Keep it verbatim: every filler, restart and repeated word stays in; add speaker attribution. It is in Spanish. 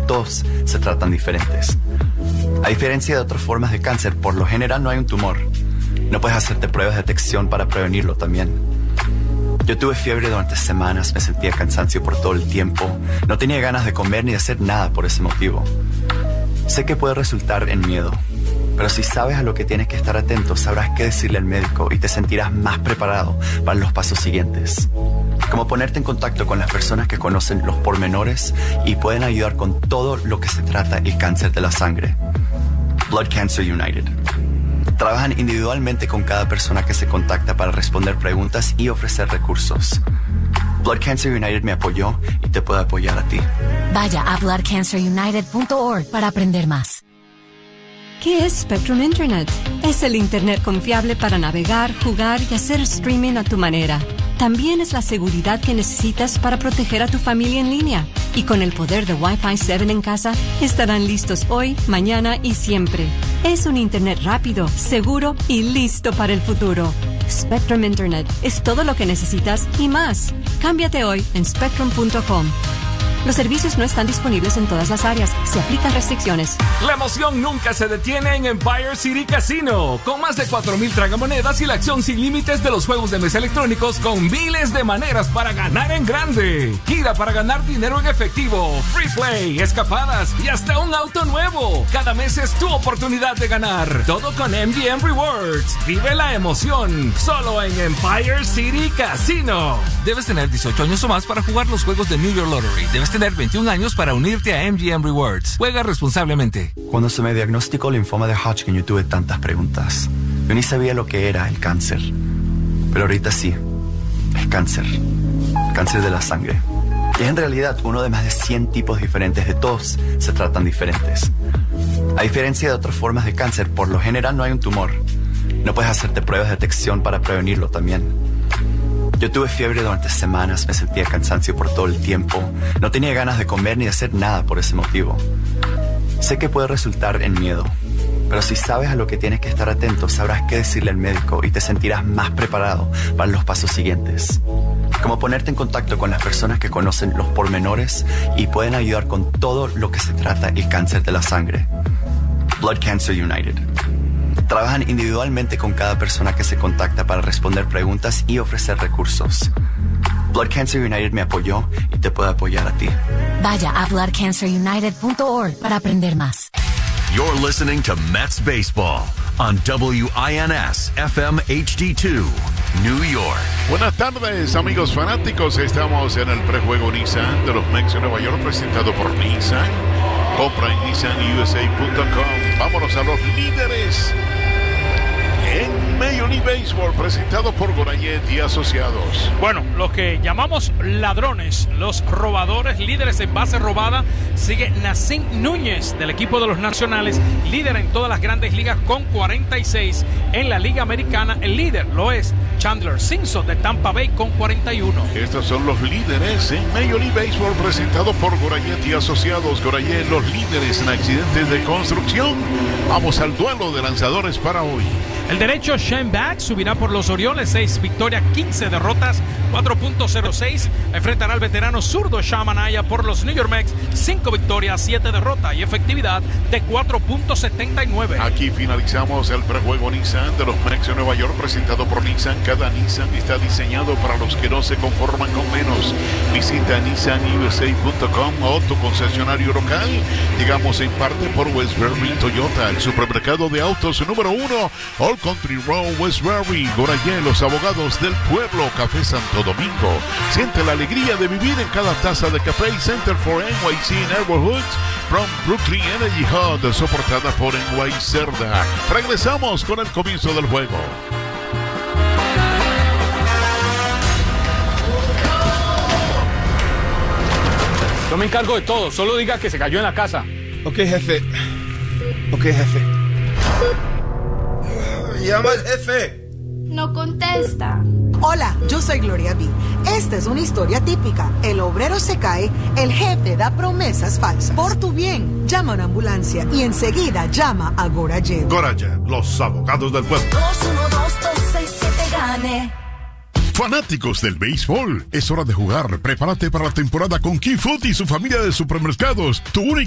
Speaker 1: todos se tratan diferentes. A diferencia de otras formas de cáncer, por lo general no hay un tumor. No puedes hacerte pruebas de detección para prevenirlo también. Yo tuve fiebre durante semanas, me sentía cansancio por todo el tiempo, no tenía ganas de comer ni de hacer nada por ese motivo. Sé que puede resultar en miedo, pero si sabes a lo que tienes que estar atento, sabrás qué decirle al médico y te sentirás más preparado para los pasos siguientes. Como ponerte en contacto con las personas que conocen los pormenores y pueden ayudar con todo lo que se trata el cáncer de la sangre. Blood Cancer United. Trabajan individualmente con cada persona que se contacta para responder preguntas y ofrecer recursos. Blood Cancer United me apoyó y te puede apoyar a ti.
Speaker 2: Vaya a blood cancer united punto org para aprender más.
Speaker 3: ¿Qué es Spectrum Internet? Es el Internet confiable para navegar, jugar y hacer streaming a tu manera. También es la seguridad que necesitas para proteger a tu familia en línea. Y con el poder de Wi-Fi siete en casa, estarán listos hoy, mañana y siempre. Es un Internet rápido, seguro y listo para el futuro. Spectrum Internet es todo lo que necesitas y más. Cámbiate hoy en spectrum punto com. Los servicios no están disponibles en todas las áreas. Se aplican restricciones.
Speaker 4: La emoción nunca se detiene en Empire City Casino. Con más de cuatro mil tragamonedas y la acción sin límites de los juegos de mesa electrónicos con miles de maneras para ganar en grande. Gira para ganar dinero en efectivo, free play, escapadas y hasta un auto nuevo. Cada mes es tu oportunidad de ganar. Todo con M G M Rewards. Vive la emoción. Solo en Empire City Casino. Debes tener dieciocho años o más para jugar los juegos de New York Lottery. Debes tener veintiún años para unirte a M G M Rewards. Juega responsablemente.
Speaker 1: Cuando se me diagnosticó linfoma de Hodgkin, yo tuve tantas preguntas. Yo ni sabía lo que era el cáncer. Pero ahorita sí. Es cáncer. Cáncer de la sangre. Y es en realidad uno de más de cien tipos diferentes. De todos se tratan diferentes. A diferencia de otras formas de cáncer, por lo general no hay un tumor. No puedes hacerte pruebas de detección para prevenirlo también. Yo tuve fiebre durante semanas, me sentía cansancio por todo el tiempo, no tenía ganas de comer ni de hacer nada por ese motivo. Sé que puede resultar en miedo, pero si sabes a lo que tienes que estar atento, sabrás qué decirle al médico y te sentirás más preparado para los pasos siguientes. Como ponerte en contacto con las personas que conocen los pormenores y pueden ayudar con todo lo que se trata el cáncer de la sangre. Blood Cancer United. Trabajan individualmente con cada persona que se contacta para responder preguntas y ofrecer recursos. Blood Cancer United me apoyó y te puede apoyar a ti.
Speaker 2: Vaya a blood cancer united punto org para aprender más.
Speaker 5: You're listening to Mets Baseball on W I N S F M H D two, New York.
Speaker 6: Buenas tardes, amigos fanáticos. Estamos en el prejuego Nissan de los Mets de Nueva York, presentado por Nissan. Compra en nissan u s a punto com. Vámonos a los líderes en Major League Baseball, presentado por Gorayet y Asociados.
Speaker 7: Bueno, los que llamamos ladrones, los robadores, líderes en base robada, sigue Nassim Núñez del equipo de los Nacionales, líder en todas las grandes ligas con cuarenta y seis. En la Liga Americana, el líder lo es Chandler Simpson de Tampa Bay con cuarenta y uno.
Speaker 6: Estos son los líderes en Major League Baseball, presentado por Gorayet y Asociados. Gorayet, los líderes en accidentes de construcción. Vamos al duelo de lanzadores para hoy.
Speaker 7: El derecho Shane Bach subirá por los Orioles, seis victorias, quince derrotas, cuatro punto cero seis. Enfrentará al veterano zurdo Shamanaya por los New York Mets, cinco victorias, siete derrotas y efectividad de cuatro punto setenta y nueve.
Speaker 6: Aquí finalizamos el prejuego Nissan de los Mets de Nueva York, presentado por Nissan. Cada Nissan está diseñado para los que no se conforman con menos. Visita nissan u s a punto com o tu concesionario local. Llegamos en parte por Westbury Toyota, el supermercado de autos número uno, All Country Road, Westbury. Gorayet, los abogados del pueblo. Café Santo Domingo. Siente la alegría de vivir en cada taza de café. Center for N Y C Neighborhoods from Brooklyn Energy Hub, soportada por N Y Cerda. Regresamos con el comienzo del juego.
Speaker 8: Yo me encargo de todo, solo diga que se cayó en la casa.
Speaker 9: Ok, jefe. Ok, jefe. ¡Llama al jefe!
Speaker 10: No contesta.
Speaker 11: Hola, yo soy Gloria B. Esta es una historia típica. El obrero se cae, el jefe da promesas falsas. Por tu bien, llama a una ambulancia y enseguida llama a Gorayet.
Speaker 6: Gorayet, los abogados del pueblo.
Speaker 10: dos uno dos dos seis siete gane.
Speaker 6: Fanáticos del béisbol, es hora de jugar. Prepárate para la temporada con Key Food y su familia de supermercados. Tu única